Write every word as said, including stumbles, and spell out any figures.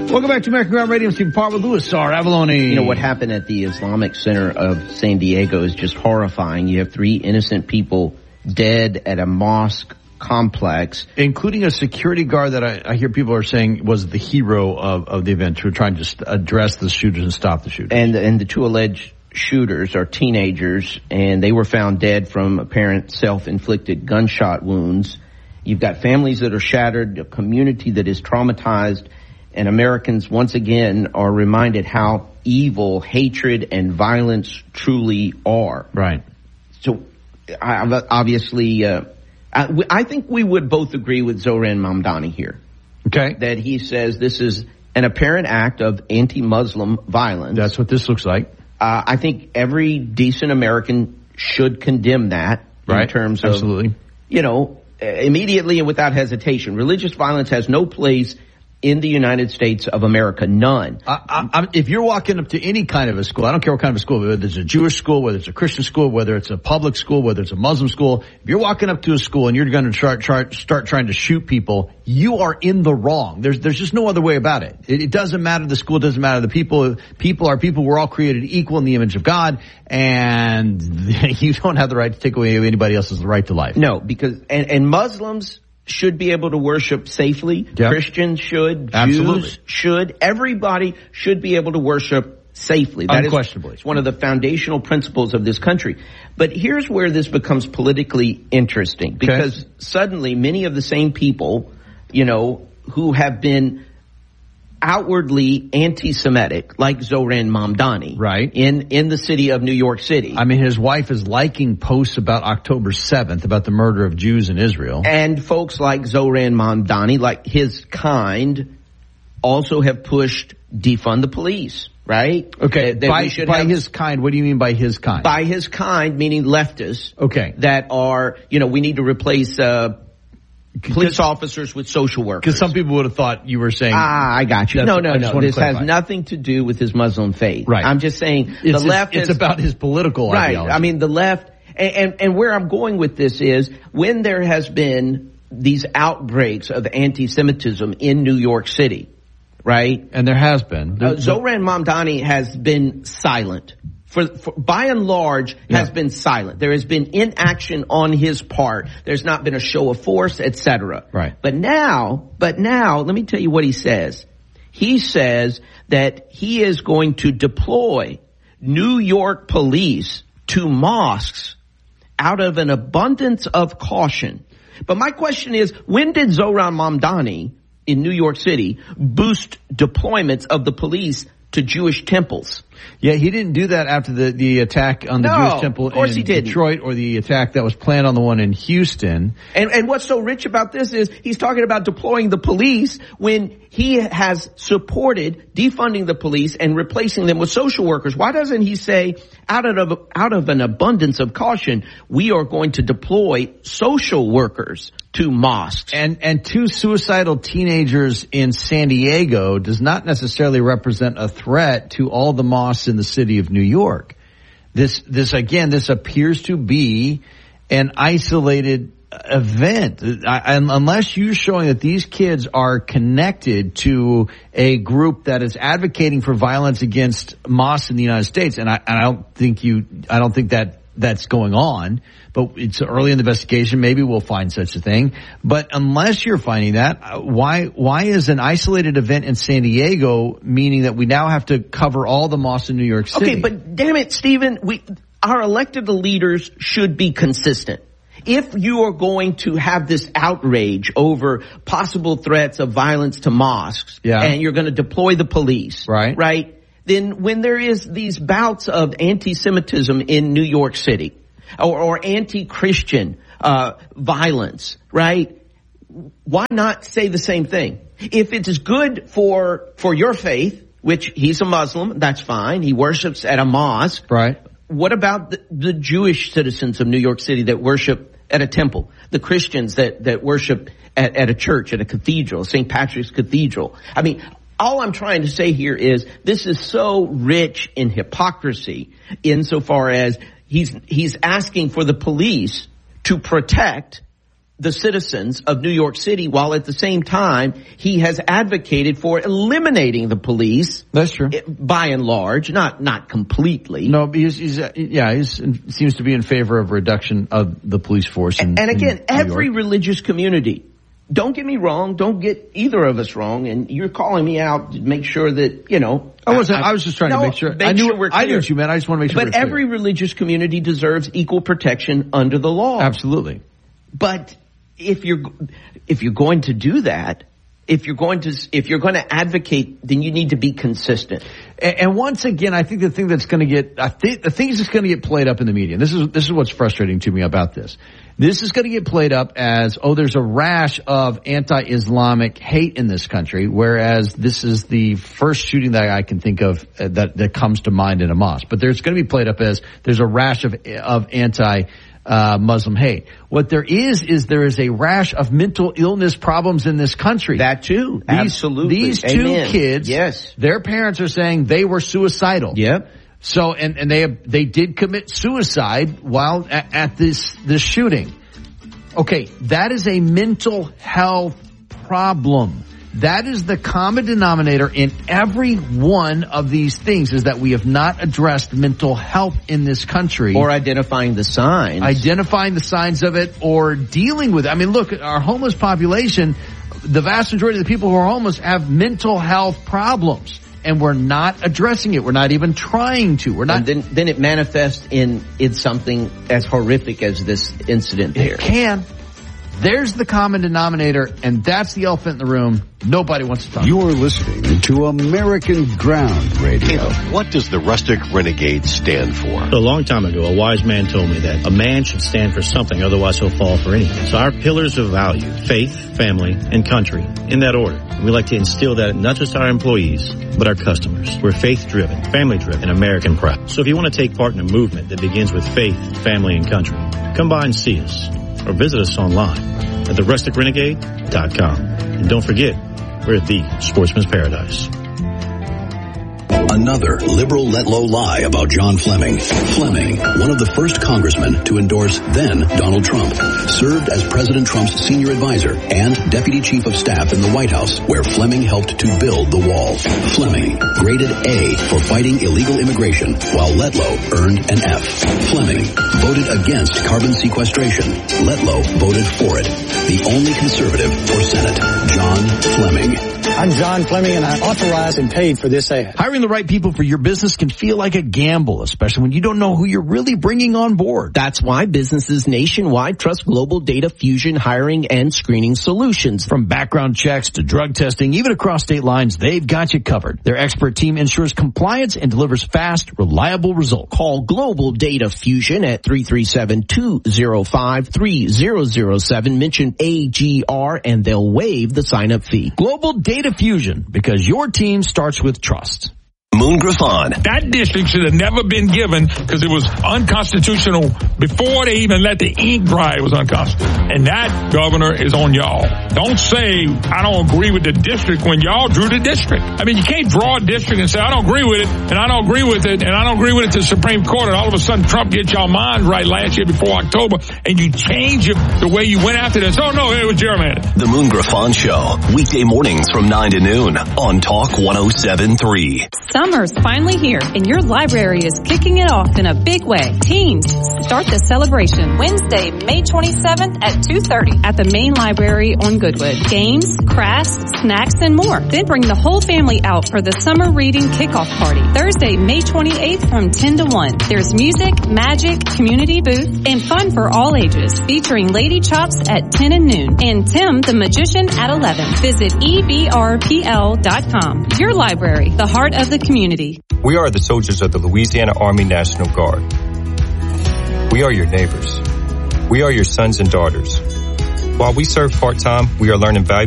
Welcome back to American Ground Radio. I'm Stephen Parma, Louis Sar, Avalone. You know, what happened at the Islamic Center of San Diego is just horrifying. You have three innocent people dead at a mosque complex. Including a security guard that I, I hear people are saying was the hero of, of the event, who were trying to address the shooters and stop the shooters. And, and the two alleged shooters are teenagers, and they were found dead from apparent self-inflicted gunshot wounds. You've got families that are shattered, a community that is traumatized, and Americans once again are reminded how evil hatred and violence truly are. Right. So, I, obviously, uh, I, I think we would both agree with Zoran Mamdani here. Okay. That he says this is an apparent act of anti-Muslim violence. That's what this looks like. Uh, I think every decent American should condemn that right. in terms of, Absolutely. you know, immediately and without hesitation. Religious violence has no place in the United States of America. None. I, I, if you're walking up to any kind of a school, I don't care what kind of a school, whether it's a Jewish school, whether it's a Christian school, whether it's a public school, whether it's a Muslim school, if you're walking up to a school and you're going to start, start, start trying to shoot people, you are in the wrong. There's, there's just no other way about it. It, it doesn't matter the school, it doesn't matter the people. People are people. We're all created equal in the image of God, and you don't have the right to take away anybody else's right to life. No, because, and, and Muslims should be able to worship safely. Yep. Christians should. Absolutely. Jews should. Everybody should be able to worship safely. That Unquestionably. is one of the foundational principles of this country. But here's where this becomes politically interesting, because okay. suddenly many of the same people, you know, who have been outwardly anti-Semitic, like Zoran Mamdani, right, in in the city of New York City. I mean, his wife is liking posts about October seventh, about the murder of Jews in Israel. And folks like Zoran Mamdani, like his kind, also have pushed defund the police, right? Okay, that, that by, we should by have, his kind, what do you mean by his kind? By his kind, meaning leftists. Okay. That are, you know, we need to replace uh police officers with social workers. Because some people would have thought you were saying... Ah, I got you. No, no, no. This has clarify. nothing to do with his Muslim faith. Right. I'm just saying it's the his, left It's is, about his political right. ideology. I mean, the left... And, and, and where I'm going with this is, when there has been these outbreaks of anti-Semitism in New York City, right? And there has been. Uh, Zoran Mamdani has been silent. For, for, by and large, has yeah. been silent. There has been inaction on his part. There's not been a show of force, et cetera. Right. But now, but now, let me tell you what he says. He says that he is going to deploy New York police to mosques out of an abundance of caution. But my question is, when did Zoran Mamdani in New York City boost deployments of the police to Jewish temples? Yeah, he didn't do that after the, the attack on the no, Jewish temple of course in he didn't. Detroit, or the attack that was planned on the one in Houston. And, and what's so rich about this is he's talking about deploying the police when he has supported defunding the police and replacing them with social workers. Why doesn't he say, out of, out of an abundance of caution, we are going to deploy social workers to mosques? And, and two suicidal teenagers in San Diego does not necessarily represent a threat to all the mosques in the city of New York. This, this again, this appears to be an isolated event. I, unless you're showing that these kids are connected to a group that is advocating for violence against mosques in the United States, and I, and I don't think you, I don't think that that's going on, but it's early in the investigation. Maybe we'll find such a thing. But unless you're finding that, why, why is an isolated event in San Diego meaning that we now have to cover all the mosques in New York City? Okay, but damn it, Stephen, we, our elected leaders should be consistent. If you are going to have this outrage over possible threats of violence to mosques, yeah. and you're going to deploy the police, right, right? Then when there is these bouts of anti-Semitism in New York City, or, or anti-Christian uh violence, right? Why not say the same thing? If it is good for for your faith, which he's a Muslim, that's fine. He worships at a mosque. Right. What about the, the Jewish citizens of New York City that worship at a temple? The Christians that, that worship at, at a church, at a cathedral, Saint Patrick's Cathedral? I mean, all I'm trying to say here is this is so rich in hypocrisy insofar as he's, he's asking for the police to protect the citizens of New York City, while at the same time he has advocated for eliminating the police. That's true. By and large, not not completely. No, he's, he's uh, yeah, he seems to be in favor of reduction of the police force. In, and again, in every religious community. Don't get me wrong. Don't get either of us wrong. And you're calling me out to make sure that, you know. I wasn't, I, I was just trying no, to make sure. Make I knew, sure we're clear. I knew what you meant. I just want to make sure But every clear. religious community deserves equal protection under the law. Absolutely. But if you're, if you're going to do that, if you're going to, if you're going to advocate, then you need to be consistent. And, and once again, I think the thing that's going to get, I think the thing that's going to get played up in the media, and this is, this is what's frustrating to me about this. This is going to get played up as, oh, there's a rash of anti-Islamic hate in this country, whereas this is the first shooting that I can think of uh, that, that comes to mind in a mosque. But there's going to be played up as there's a rash of, of anti Uh, Muslim hate. What there is, is there is a rash of mental illness problems in this country. That too. These, Absolutely. These two Amen. kids, yes, their parents are saying they were suicidal. Yep. So, and, and they, they did commit suicide while at, at this, this shooting. Okay. That is a mental health problem. That is the common denominator in every one of these things, is that we have not addressed mental health in this country. Or identifying the signs. Identifying the signs of it or dealing with it. I mean, look, our homeless population, the vast majority of the people who are homeless have mental health problems. And we're not addressing it. We're not even trying to. We're not. And then, then it manifests in, in something as horrific as this incident here. It can. There's the common denominator, and that's the elephant in the room. Nobody wants to talk. You're listening to American Ground Radio. What does the Rustic Renegade stand for? A long time ago, a wise man told me that a man should stand for something, otherwise he'll fall for anything. So our pillars of value, faith, family, and country, in that order. And we like to instill that in not just our employees, but our customers. We're faith-driven, family-driven, and American proud. So if you want to take part in a movement that begins with faith, family, and country, come by and see us, or visit us online at the rustic renegade dot com. And don't forget, we're at the Sportsman's Paradise. Another liberal let-low lie about John Fleming. Fleming, one of the first congressmen to endorse then Donald Trump, served as President Trump's senior advisor and deputy chief of staff in the White House, where Fleming helped to build the wall. Fleming, graded A for fighting illegal immigration, while Letlow earned an F. Fleming voted against carbon sequestration. Letlow voted for it. The only conservative for Senate, John Fleming. I'm John Fleming, and I authorized and paid for this ad. Hiring the right people for your business can feel like a gamble, especially when you don't know who you're really bringing on board. That's why businesses nationwide trust Global Data Fusion hiring and screening solutions. From background checks to drug testing, even across state lines, they've got you covered. Their expert team ensures compliance and delivers fast, reliable results. Call Global Data Fusion at three three seven, two zero five, three zero zero seven. Mention A G R and they'll waive the sign-up fee. Global Data Fusion, because your team starts with trust. Moon Griffon. That district should have never been given because it was unconstitutional before they even let the ink dry. It was unconstitutional. And that, Governor, is on y'all. Don't say, I don't agree with the district when y'all drew the district. I mean, you can't draw a district and say, I don't agree with it, and I don't agree with it, and I don't agree with it to the Supreme Court, and all of a sudden Trump gets y'all minds right last year before October, and you change it the way you went after this. Oh, no, it was gerrymandered. The Moon Griffon Show, weekday mornings from nine to noon on Talk one oh seven point three. Summer's finally here, and your library is kicking it off in a big way. Teens, start the celebration Wednesday, May twenty-seventh at two thirty at the main library on Goodwood. Games, crafts, snacks, and more. Then bring the whole family out for the summer reading kickoff party. Thursday, May twenty-eighth from ten to one. There's music, magic, community booth, and fun for all ages, featuring Lady Chops at ten and noon and Tim the Magician at eleven. Visit E B R P L dot com. Your library, the heart of the community. We are the soldiers of the Louisiana Army National Guard. We are your neighbors. We are your sons and daughters. While we serve part-time, we are learning valuable